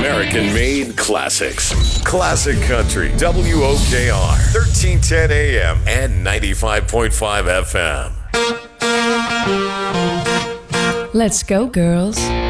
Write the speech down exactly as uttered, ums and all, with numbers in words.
American-made classics. Classic Country, W O K R, thirteen ten A M and ninety-five point five F M. Let's go, girls.